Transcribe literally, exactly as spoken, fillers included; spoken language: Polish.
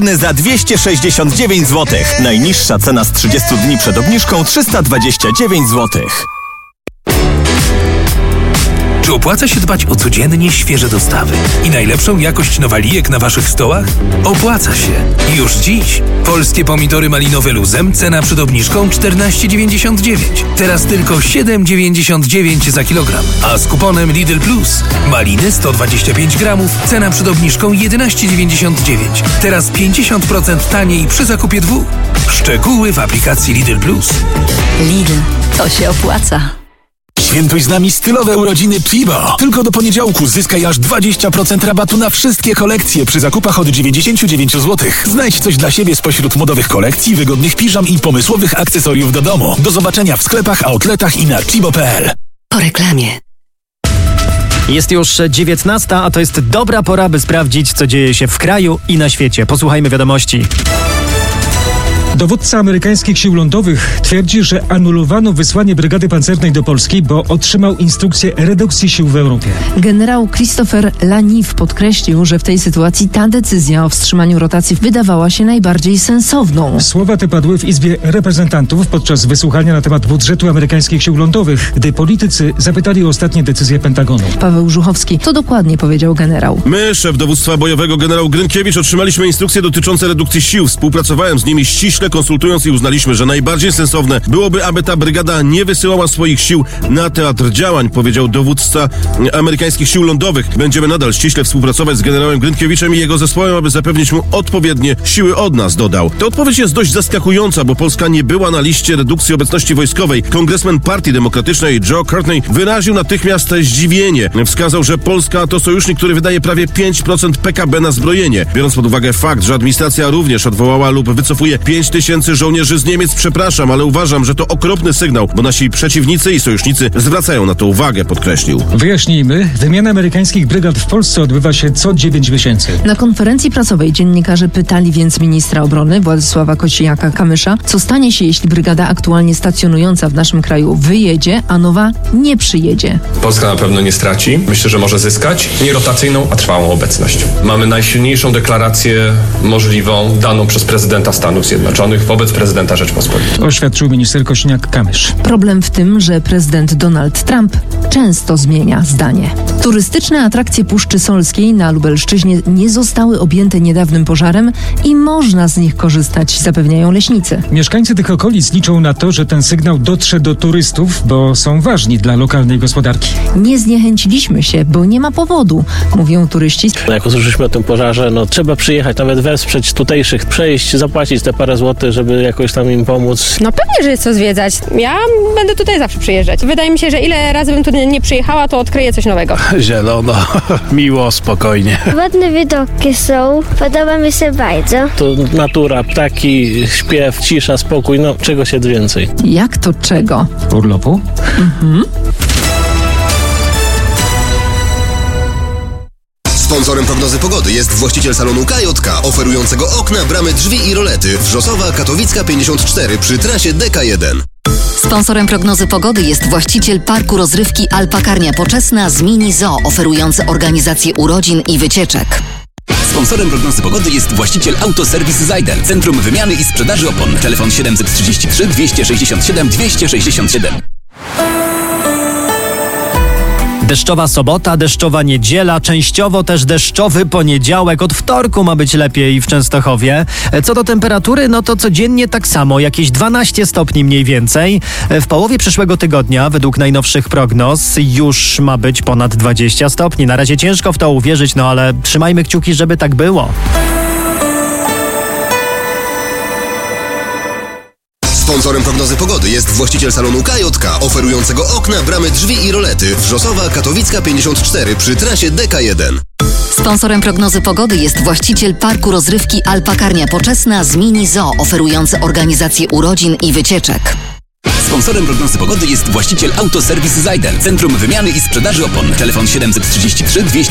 za dwieście sześćdziesiąt dziewięć złotych. Najniższa cena z trzydziestu dni przed obniżką trzysta dwadzieścia dziewięć złotych. Czy opłaca się dbać o codziennie świeże dostawy i najlepszą jakość nowalijek na waszych stołach? Opłaca się. Już dziś. Polskie pomidory malinowe luzem, cena przed obniżką czternaście dziewięćdziesiąt dziewięć. Teraz tylko siedem dziewięćdziesiąt dziewięć za kilogram. A z kuponem Lidl Plus. Maliny sto dwadzieścia pięć gramów, cena przed obniżką jedenaście dziewięćdziesiąt dziewięć. Teraz pięćdziesiąt procent taniej przy zakupie dwóch. Szczegóły w aplikacji Lidl Plus. Lidl, to się opłaca. Świętuj z nami stylowe urodziny Chibo. Tylko do poniedziałku zyskaj aż dwadzieścia procent rabatu na wszystkie kolekcje przy zakupach od dziewięćdziesiąt dziewięć złotych. Znajdź coś dla siebie spośród modowych kolekcji, wygodnych piżam i pomysłowych akcesoriów do domu. Do zobaczenia w sklepach, outletach i na chibo kropka p l. Po reklamie. Jest już dziewiętnasta, a to jest dobra pora, by sprawdzić, co dzieje się w kraju i na świecie. Posłuchajmy wiadomości. Dowódca amerykańskich sił lądowych twierdzi, że anulowano wysłanie brygady pancernej do Polski, bo otrzymał instrukcję redukcji sił w Europie. Generał Christopher Laniff podkreślił, że w tej sytuacji ta decyzja o wstrzymaniu rotacji wydawała się najbardziej sensowną. Słowa te padły w Izbie Reprezentantów podczas wysłuchania na temat budżetu amerykańskich sił lądowych, gdy politycy zapytali o ostatnie decyzje Pentagonu. Paweł Żuchowski to dokładnie powiedział generał. My, szef dowództwa bojowego generał Grynkiewicz, otrzymaliśmy instrukcje dotyczące redukcji sił. Współpracowałem z nimi ściśle, konsultując i uznaliśmy, że najbardziej sensowne byłoby, aby ta brygada nie wysyłała swoich sił na teatr działań, powiedział dowódca amerykańskich sił lądowych. Będziemy nadal ściśle współpracować z generałem Grynkiewiczem i jego zespołem, aby zapewnić mu odpowiednie siły od nas, dodał. Ta odpowiedź jest dość zaskakująca, bo Polska nie była na liście redukcji obecności wojskowej. Kongresmen Partii Demokratycznej Joe Courtney wyraził natychmiast zdziwienie. Wskazał, że Polska to sojusznik, który wydaje prawie pięć procent P K B na zbrojenie. Biorąc pod uwagę fakt, że administracja również odwołała lub wycofuje pięć tysięcy żołnierzy z Niemiec, przepraszam, ale uważam, że to okropny sygnał, bo nasi przeciwnicy i sojusznicy zwracają na to uwagę, podkreślił. Wyjaśnijmy, wymiana amerykańskich brygad w Polsce odbywa się co dziewięć miesięcy. Na konferencji prasowej dziennikarze pytali więc ministra obrony Władysława Kosiniaka-Kamysza, co stanie się, jeśli brygada aktualnie stacjonująca w naszym kraju wyjedzie, a nowa nie przyjedzie. Polska na pewno nie straci. Myślę, że może zyskać nie rotacyjną, a trwałą obecność. Mamy najsilniejszą deklarację możliwą daną przez prezydenta Stanów Zjednoczonych wobec prezydenta Rzeczpospolitej. Oświadczył minister Kosiniak-Kamysz. Problem w tym, że prezydent Donald Trump często zmienia zdanie. Turystyczne atrakcje Puszczy Solskiej na Lubelszczyźnie nie zostały objęte niedawnym pożarem i można z nich korzystać, zapewniają leśnicy. Mieszkańcy tych okolic liczą na to, że ten sygnał dotrze do turystów, bo są ważni dla lokalnej gospodarki. Nie zniechęciliśmy się, bo nie ma powodu, mówią turyści. Jak usłyszeliśmy o tym pożarze, no trzeba przyjechać, nawet wesprzeć tutejszych, przejść, zapłacić te parę złotych, żeby jakoś tam im pomóc. No pewnie, że jest co zwiedzać. Ja będę tutaj zawsze przyjeżdżać. Wydaje mi się, że ile razy bym tu nie przyjechała, to odkryję coś nowego. Zielono, miło, spokojnie. Ładne widoki są, podoba mi się bardzo. To natura, ptaki, śpiew, cisza, spokój, no czego się więcej. Jak to czego? Urlopu? Mhm. Sponsorem prognozy pogody jest właściciel salonu K J K, oferującego okna, bramy, drzwi i rolety. Wrzosowa, Katowicka pięćdziesiąt cztery przy trasie D K jeden. Sponsorem prognozy pogody jest właściciel parku rozrywki Alpakarnia Poczesna z Mini Zoo, oferujący organizację urodzin i wycieczek. Sponsorem prognozy pogody jest właściciel Autoserwis Zajder, centrum wymiany i sprzedaży opon. Telefon siedemset trzydzieści trzy dwieście sześćdziesiąt siedem dwieście sześćdziesiąt siedem. Deszczowa sobota, deszczowa niedziela, częściowo też deszczowy poniedziałek. Od wtorku ma być lepiej w Częstochowie. Co do temperatury, no to codziennie tak samo, jakieś dwanaście stopni mniej więcej. W połowie przyszłego tygodnia, według najnowszych prognoz, już ma być ponad dwadzieścia stopni. Na razie ciężko w to uwierzyć, no ale trzymajmy kciuki, żeby tak było. Sponsorem prognozy pogody jest właściciel salonu K J K, oferującego okna, bramy, drzwi i rolety. Wrzosowa, Katowicka pięćdziesiąt cztery przy trasie D K jeden. Sponsorem prognozy pogody jest właściciel parku rozrywki Alpakarnia Poczesna z Mini Zoo, oferujący organizację urodzin i wycieczek. Sponsorem prognozy pogody jest właściciel Autoserwis Zajder, centrum wymiany i sprzedaży opon. Telefon siedemset trzydzieści trzy dwieście